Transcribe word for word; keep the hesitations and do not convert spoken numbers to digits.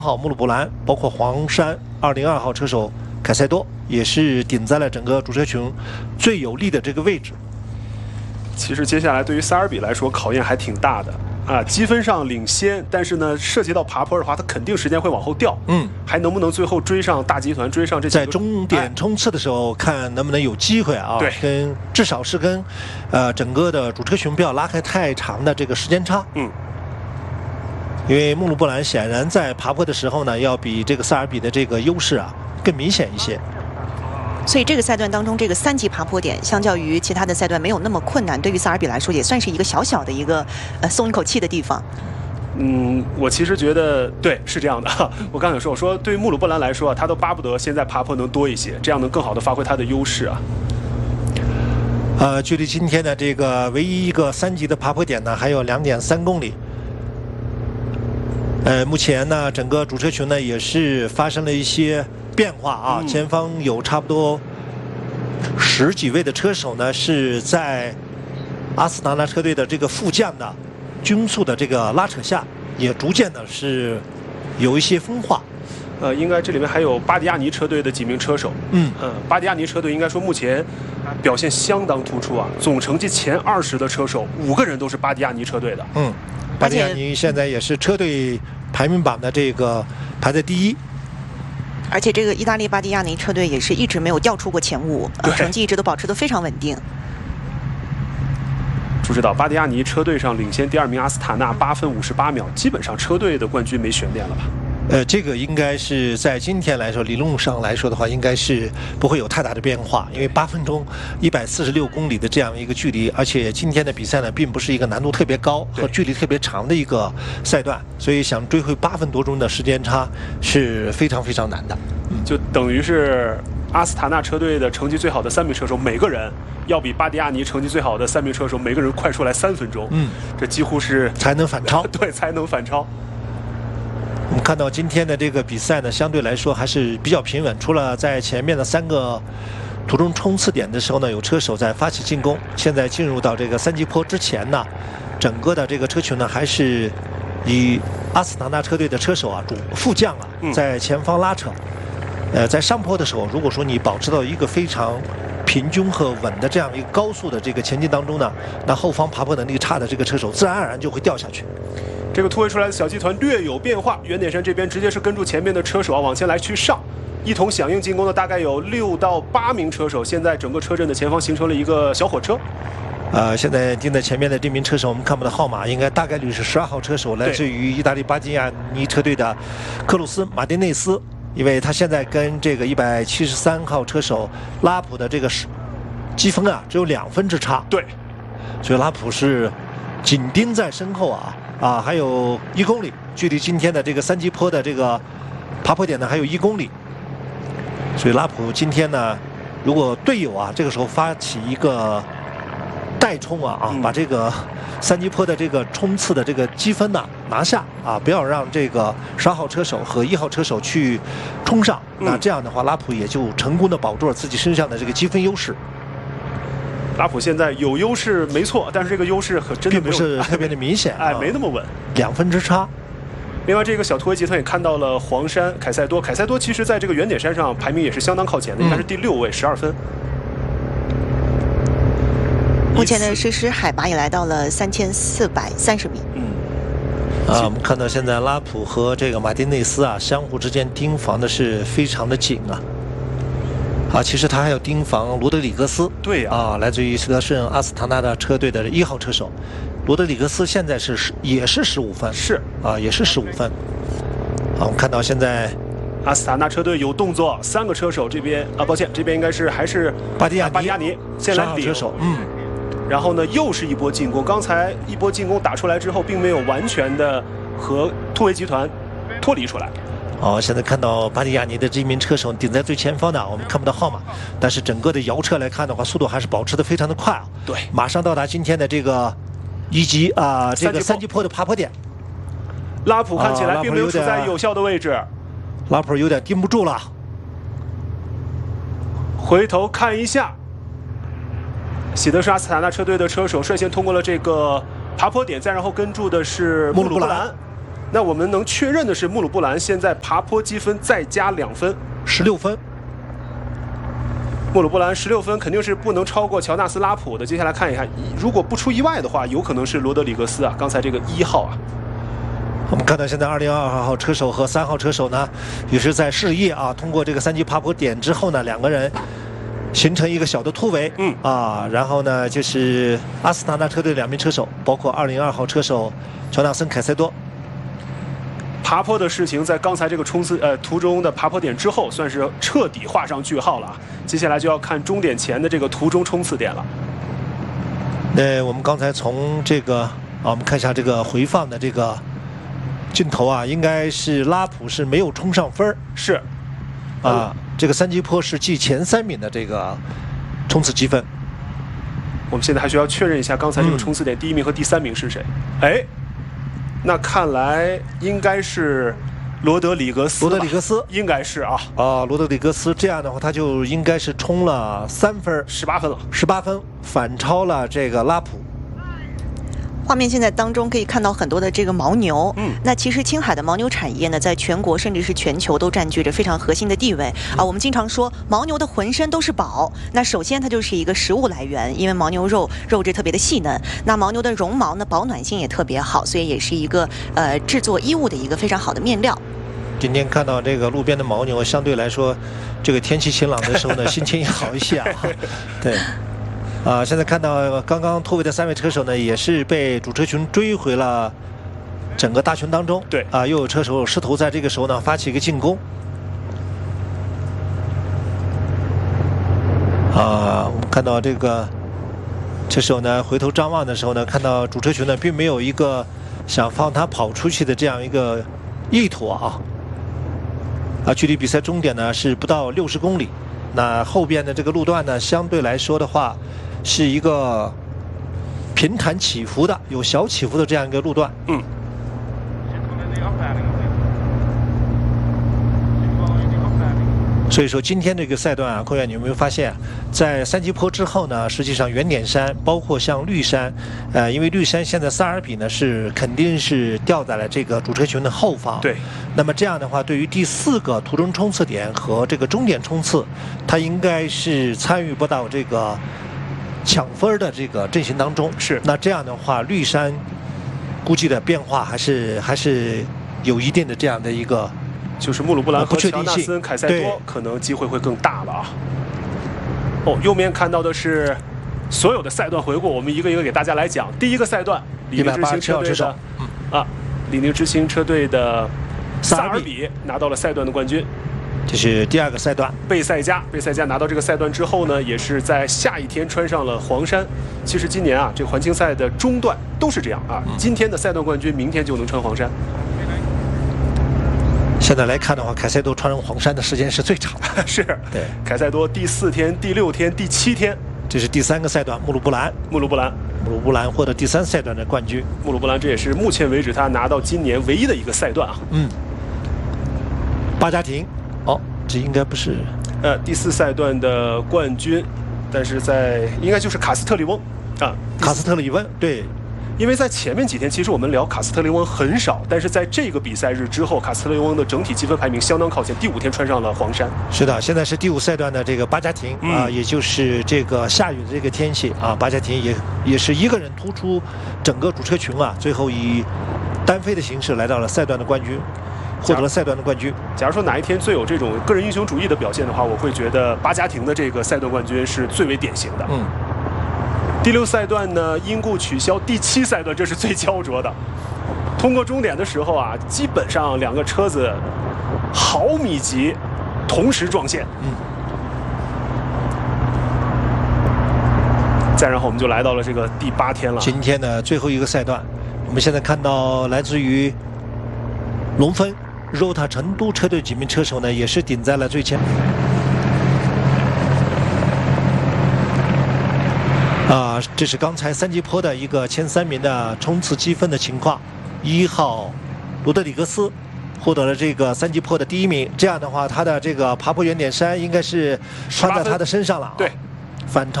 号穆鲁布兰，包括黄山二零二号车手凯塞多，也是顶在了整个主车群最有利的这个位置。 其实接下来对于塞尔比来说考验还挺大的啊，积分上领先，但是呢，涉及到爬坡的话，他肯定时间会往后掉。嗯，还能不能最后追上大集团，追上这几个？ 在终点冲刺的时候，哎、看能不能有机会啊？ 对， 跟至少是跟呃整个的主车群不要拉开太长的这个时间差。嗯。因为穆鲁布兰显然在爬坡的时候呢，要比这个塞尔比的这个优势啊更明显一些。 所以这个赛段当中，这个三级爬坡点，相较于其他的赛段没有那么困难，对于塞尔比来说，也算是一个小小的一个呃松一口气的地方。 嗯，我其实觉得对，是这样的。我刚才说，我说对于穆鲁布兰来说啊，他都巴不得现在爬坡能多一些，这样能更好的发挥他的优势啊。 呃，距离今天的这个唯一一个三级的爬坡点呢，还有两点三公里。呃，目前呢，整个主车群呢也是发生了一些变化啊，嗯、前方有差不多十几位的车手呢是在阿斯塔纳车队的这个副将的均速的这个拉扯下，也逐渐的是有一些分化。 呃，应该这里面还有巴迪亚尼车队的几名车手。嗯嗯、呃，巴迪亚尼车队应该说目前表现相当突出啊，总成绩前二十的车手五个人都是巴迪亚尼车队的。嗯。 巴迪亚尼现在也是车队排名榜的这个排在第一， 而且这个意大利巴迪亚尼车队也是一直没有掉出过前五，呃、成绩一直都保持得非常稳定。 不知道巴迪亚尼车队上领先第二名阿斯塔纳八分五十八秒，基本上车队的冠军没悬念了吧？ 呃，这个应该是在今天来说，理论上来说的话，应该是不会有太大的变化，因为八分钟一百四十六公里的这样一个距离，而且今天的比赛呢，并不是一个难度特别高和距离特别长的一个赛段，所以想追回八分多钟的时间差是非常非常难的。 嗯，就等于是阿斯塔纳车队的成绩最好的三名车手，每个人要比巴迪亚尼成绩最好的三名车手每个人快出来三分钟。嗯，这几乎是才能反超。 对，才能反超。 我们看到今天的这个比赛呢，相对来说还是比较平稳，除了在前面的三个途中冲刺点的时候呢，有车手在发起进攻。现在进入到这个三级坡之前呢，整个的这个车群呢，还是以阿斯塔纳车队的车手啊，主副将啊，在前方拉扯。呃，在上坡的时候，如果说你保持到一个非常平均和稳的这样一个高速的这个前进当中呢，那后方爬坡能力差的这个车手自然而然就会掉下去。 这个突围出来的小集团略有变化，原点山这边直接是跟住前面的车手啊往前来去上，一同响应进攻的大概有六到八名车手，现在整个车阵的前方形成了一个小火车。 呃，现在盯在前面的这名车手，我们看不到号码，应该大概率是十二号车手，来自于意大利巴迪亚尼车队的克鲁斯马丁内斯，因为他现在跟这个一百七十三号车手拉普的这个积分啊只有两分之差。 对， 所以拉普是紧盯在身后啊。啊，还有一公里，距离今天的这个三级坡的这个爬坡点呢，还有一公里。所以拉普今天呢，如果队友啊这个时候发起一个代冲啊啊，嗯、把这个三级坡的这个冲刺的这个积分呢拿下啊，不要让这个十二号车手和一号车手去冲上，嗯、那这样的话，拉普也就成功的保住了自己身上的这个积分优势。 拉普现在有优势没错，但是这个优势可真的并不是特别的明显， 哎，没那么稳， 两分之差。 另外，这个小突围集团也看到了黄山凯塞多，凯塞多其实在这个原点山上排名也是相当靠前的，应该是第六位，十二分。 目前的实时海拔也来到了三千四百三十米。 嗯。啊，我们看到现在拉普和这个马丁内斯啊，相互之间盯防的是非常的紧啊。啊，其实他还要盯防罗德里格斯， 对呀， 啊，来自于德顺阿斯塔纳的车队的一号车手，罗德里格斯现在是十也是十五分， 是啊，也是十五分。好，我们看到现在阿斯塔纳车队有动作，三个车手这边啊，抱歉，这边应该是还是巴迪亚尼， 巴迪亚尼先来领车手，嗯， 然后呢又是一波进攻，刚才一波进攻打出来之后，并没有完全的和突围集团脱离出来。 哦，现在看到巴迪亚尼的这名车手顶在最前方的，我们看不到号码，但是整个的摇车来看的话，速度还是保持的非常的快啊。 对， 马上到达今天的这个一级啊、呃，这个三级坡的爬坡点。 拉普看起来并没有处在有效的位置， 拉普有点盯不住了。 回头看一下，喜德是阿斯塔纳车队的车手率先通过了这个爬坡点，再然后跟住的是穆鲁布兰。 那我们能确认的是，穆鲁布兰现在爬坡积分再加两分， 十六分。 穆鲁布兰十六分肯定是不能超过乔纳斯拉普的。接下来看一看，如果不出意外的话，有可能是罗德里格斯啊，刚才这个一号啊。 我们看到现在二零二二号车手和三号车手呢，也是在试业啊，通过这个三级爬坡点之后呢，两个人形成一个小的突围， 嗯啊，然后呢就是阿斯塔纳车队两名车手，包括二零二号车手乔纳森凯塞多。 爬坡的事情在刚才这个冲刺呃途中的爬坡点之后，算是彻底画上句号了啊。接下来就要看终点前的这个途中冲刺点了。 那我们刚才从这个啊，我们看一下这个回放的这个镜头啊，应该是拉普是没有冲上分， 是啊，这个三级坡是继前三名的这个冲刺积分。 我们现在还需要确认一下刚才这个冲刺点第一名和第三名是谁。哎。那看来应该是罗德里格斯， 罗德里格斯应该是啊啊，罗德里格斯这样的话，他就应该是冲了三分， 十八分了， 十八分反超了这个拉普。 画面现在当中可以看到很多的这个牦牛， 嗯， 那其实青海的牦牛产业呢，在全国甚至是全球都占据着非常核心的地位、嗯、啊。我们经常说牦牛的浑身都是宝，那首先它就是一个食物来源，因为牦牛肉肉质特别的细嫩，那牦牛的绒毛呢保暖性也特别好，所以也是一个呃制作衣物的一个非常好的面料。 今天看到这个路边的牦牛，相对来说，这个天气晴朗的时候呢，心情也好一些啊。对。啊，现在看到刚刚脱围的三位车手呢，也是被主车群追回了整个大群当中。 对， 啊，又有车手试图在这个时候呢发起一个进攻。啊，我们看到这个车手呢回头张望的时候呢，看到主车群呢并没有一个想放他跑出去的这样一个意图啊。啊，距离比赛终点呢是不到六十公里。那后边的这个路段呢，相对来说的话，是一个平坦起伏的、有小起伏的这样一个路段。 嗯。 所以说今天这个赛段啊，寇远，你有没有发现，在三级坡之后呢，实际上原点山，包括像绿山，呃，因为绿山现在萨尔比呢是肯定是掉在了这个主车群的后方。 对。 那么这样的话，对于第四个途中冲刺点和这个终点冲刺，它应该是参与不到这个抢分的这个阵型当中。 是。 那这样的话，绿山估计的变化还是还是有一定的这样的一个。 就是穆鲁布兰和乔纳森凯塞多可能机会会更大了啊。哦，右面看到的是所有的赛段回顾，我们一个一个给大家来讲。第一个赛段，李宁之星车队的啊，李宁之星车队的萨尔比拿到了赛段的冠军。 这是第二个赛段， 贝塞加，贝塞加拿到这个赛段之后呢，也是在下一天穿上了黄衫。其实今年啊，这个环境赛的中段都是这样啊，今天的赛段冠军，明天就能穿黄衫。 现在来看的话，凯塞多穿上黄衫的时间是最长的。 是， 对， 凯塞多第四天、第六天、第七天， 这是第三个赛段，穆鲁布兰， 穆鲁布兰， 穆鲁布兰获得第三赛段的冠军。 穆鲁布兰这也是目前为止他拿到今年唯一的一个赛段啊。 嗯。巴加廷，哦，这应该不是， 呃，第四赛段的冠军，但是在应该就是卡斯特利翁啊， 卡斯特利翁，对。 因为在前面几天，其实我们聊卡斯特利翁很少，但是在这个比赛日之后，卡斯特利翁的整体积分排名相当靠前，第五天穿上了黄衫。 是的，现在是第五赛段的这个巴加廷、嗯、啊，也就是这个下雨的这个天气啊，巴加廷也也是一个人突出整个主车群啊，最后以单飞的形式来到了赛段的冠军，获得了赛段的冠军。 假如说哪一天最有这种个人英雄主义的表现的话，我会觉得巴加廷的这个赛段冠军是最为典型的。 嗯。 第六赛段呢，因故取消。第七赛段这是最焦灼的。通过终点的时候啊，基本上两个车子毫米级同时撞线。 嗯。 再然后我们就来到了这个第八天了。 今天的最后一个赛段，我们现在看到来自于龙分 Rota 成都车队几名车手呢，也是顶在了最前。啊，这是刚才三级坡的一个前三名的冲刺积分的情况。一号罗德里格斯获得了这个三级坡的第一名，这样的话，他的这个爬坡原点山应该是穿在他的身上了、啊。 对， 反超。